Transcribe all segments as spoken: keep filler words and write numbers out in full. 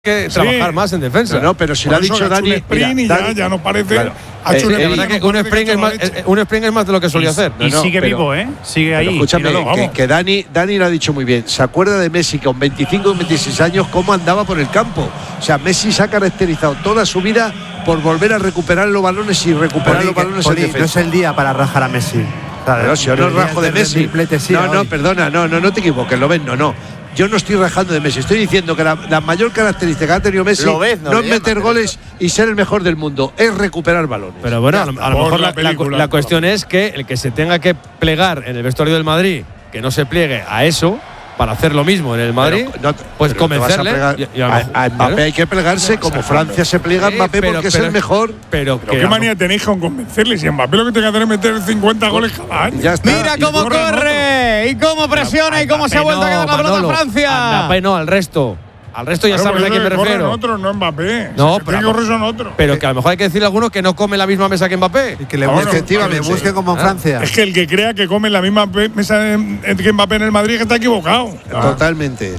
que sí. trabajar más en defensa. No, no pero si lo ha dicho Dani, un sprint mira, y Dani, ya, ya no parece. Claro. Ha hecho Eh, un, eh, verdad que un sprint es más, eh, un sprint es más de lo que solía y, hacer. Y no, no, sigue pero, vivo, ¿eh? Sigue ahí. Escúchame, Míralo, que, que Dani, Dani lo ha dicho muy bien. Se acuerda de Messi con veinticinco o veintiséis años cómo andaba por el campo. O sea, Messi se ha caracterizado toda su vida por volver a recuperar los balones y recuperar Poli, los balones Poli, en defensa. No es el día para rajar a Messi. Claro, no, si yo no rajo de Messi. Sí, no, no, hoy. perdona, no, no, no te equivoques, lo ves, no, no. Yo no estoy rajando de Messi, estoy diciendo que la, la mayor característica que ha tenido Messi Lo ves, no no es le meter llamas, goles y ser el mejor del mundo, es recuperar balones. Pero bueno, a lo, a lo mejor la la, película, la, la cuestión es que el que se tenga que plegar en el vestuario del Madrid, que no se pliegue a eso para hacer lo mismo en el Madrid, Pero, no, pues pero te vas a convencerle. plegar- y- y a lo a, mejor- a Mbappé hay que plegarse como Francia se pliega a Sí, Mbappé pero- porque es pero- el mejor. Pero, Pero que qué a- manía tenéis con convencerle. Si Mbappé lo que tiene que hacer es meter cincuenta goles cada año. Ya está. Mira Y cómo corre corre y cómo presiona y cómo se ha vuelto a quedar la pelota Manolo, Francia. a Mbappé no, al resto. Al resto ya Claro, sabes a por quién me eso que corren refiero. otros, no Mbappé. No, Si se pero- tiene que correr son otros. Pero que a lo mejor hay que decirle a alguno que no come la misma mesa que Mbappé. Y que le Ah, busque, bueno, que le efectivamente. busque como en Ah. Francia. Es que el que crea que come la misma pe- mesa de- que Mbappé en el Madrid que está equivocado. Totalmente.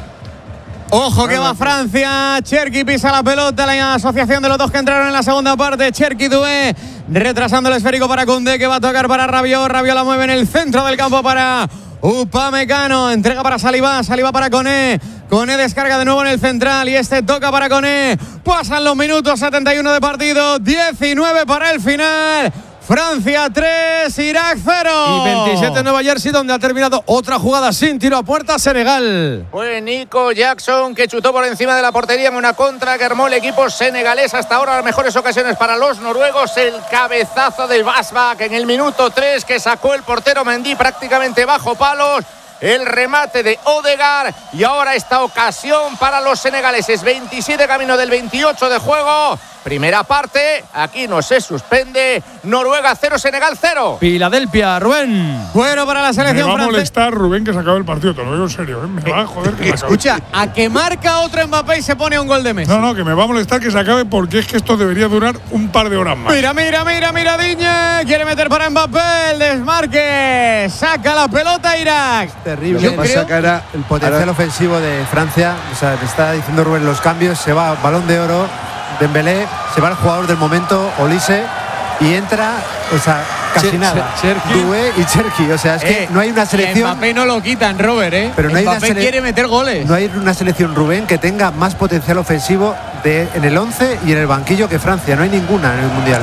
Ojo que va Francia. Cherki pisa la pelota. La asociación de los dos que entraron en la segunda parte. Cherki Doué retrasando el esférico para Koundé, que va a tocar para Rabiot. Rabiot la mueve en el centro del campo para Upamecano. Entrega para Saliba. Saliba para Koné. Koné descarga de nuevo en el central y este toca para Koné. Pasan los minutos, setenta y uno de partido, diecinueve para el final. Francia tres, Irak cero. Y veintisiete en Nueva Jersey, donde ha terminado otra jugada sin tiro a puerta Senegal. Fue Nico Jackson que chutó por encima de la portería en una contra que armó el equipo senegalés. Hasta ahora las mejores ocasiones para los noruegos. El cabezazo de Basbak en el minuto tres que sacó el portero Mendy prácticamente bajo palos. El remate de Odegaard y ahora esta ocasión para los senegaleses. veintisiete camino del veintiocho de juego. Primera parte, aquí no se suspende. Noruega cero, Senegal cero. Filadelfia, Rubén. Bueno para la Me selección va a francesa. molestar, Rubén, que se acabe el partido. Te lo digo en serio. ¿eh? Me va a joder que se acabe. Escucha, a que marca otro Mbappé y se pone un gol de Messi. No, no, que me va a molestar que se acabe porque es que esto debería durar un par de horas más. Mira, mira, mira, mira, Diñe. Quiere meter para Mbappé. El desmarque. Saca la pelota Irak. Terrible. Lo que pasa que ahora- el potencial ahora- ofensivo de Francia. O sea, te está diciendo Rubén los cambios. Se va Balón de Oro, Dembélé, se va el jugador del momento, Olise, y entra, o sea, casi Cher- nada. Cher- Cherki. Doué y Cherki. O sea, es que Eh, no hay una selección. Mbappé no lo quitan, Robert, ¿eh? Pero no hay una Mbappé sele- quiere meter goles. No hay una selección, Rubén, que tenga más potencial ofensivo de, en el once y en el banquillo que Francia. No hay ninguna en el Mundial.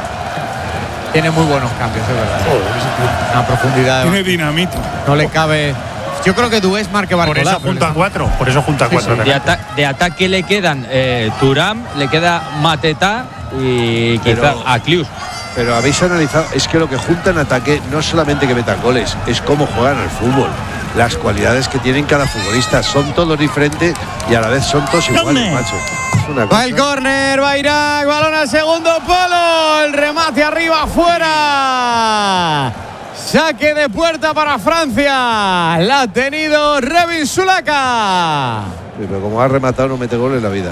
Tiene muy buenos cambios, es verdad. Una profundidad. Tiene dinamita. No le cabe. Yo creo que Dués marque Por Barcola. eso junta cuatro. Por eso junta cuatro. De, ata- de ataque le quedan eh, Thuram, le queda Mateta y quizá Pero- a Klius. Pero habéis analizado, es que lo que junta en ataque no es solamente que metan goles, es cómo juegan al fútbol. Las cualidades que tienen cada futbolista son todos diferentes y a la vez son todos iguales, macho. Es una Va el cosa. córner, va Irak, balón al segundo palo, el remate arriba, afuera. Saque de puerta para Francia. La ha tenido Revin Sulaka. Sí, pero como ha rematado no mete goles en la vida.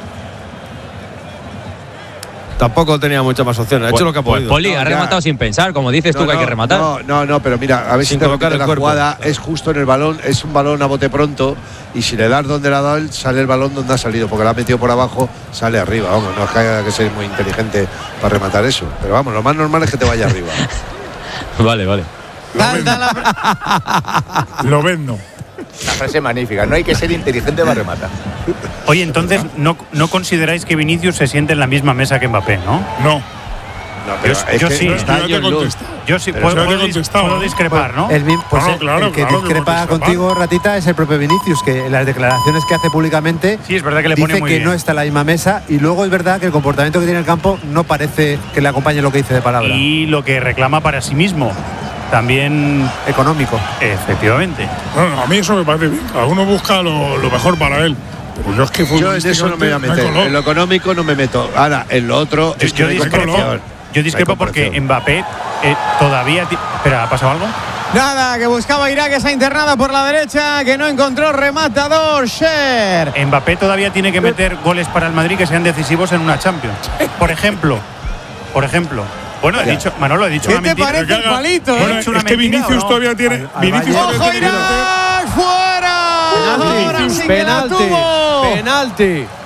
Tampoco tenía muchas más opciones. Ha hecho lo que ha Pues podido. Poli No, ha ya. rematado sin pensar, como dices tú No, que hay no, que rematar. No, no, no, pero mira, a ver Sin si te colocar repite el la cuerpo. jugada, es justo en el balón, es un balón a bote pronto y si le das donde le ha dado él, sale el balón donde ha salido, porque lo ha metido por abajo, sale arriba, vamos, no es que haya que ser muy inteligente para rematar eso, pero vamos, lo más normal es que te vaya arriba. Vale, vale. Salta la- Lo vendo. Una frase magnífica. No hay que ser inteligente para rematar. Oye, entonces, no, no consideráis que Vinicius se siente en la misma mesa que Mbappé, ¿no? No. No, pero Yo- es yo que sí. está Yo te años luz. contesto. Yo sí Pero puedo, eso te he puedo dis- contestado, puedo ¿no? discrepar, ¿no? El, mi- pues No, no, el- claro, el que claro que discrepa contesta, contigo, Ratita, es el propio Vinicius, que en las declaraciones que hace públicamente Sí, es verdad que le dice pone muy que bien. no está en la misma mesa y luego es verdad que el comportamiento que tiene en el campo no parece que le acompañe lo que dice de palabra. Y lo que reclama para sí mismo. También, Económico. efectivamente. Bueno, a mí eso me parece bien. Cada uno busca lo, lo mejor para él. Pero yo es que Yo en eso no me voy a hay meter, color. en lo económico no me meto. Ahora, en lo otro Yo, es que yo no hay discrepo, comparación. yo discrepo No hay porque comparación. Mbappé eh, todavía. ti- Espera, ¿ha pasado algo? Nada, que buscaba Irak esa internada por la derecha, que no encontró rematador. Sher. Mbappé todavía tiene que meter goles para el Madrid que sean decisivos en una Champions. Por ejemplo. Por ejemplo. Bueno, he Ya. dicho, Manolo, he dicho ¿Qué una te mentira. parece Que el haga- palito, Bueno, eh? ¿He hecho una es que mentira Vinicius o no? todavía tiene. Al- al Vinicius Valle- todavía ¡Ojo tiene que meter- Irak! ¡Fuera! Ahora Penalti, sí que la penalti, tuvo. penalti.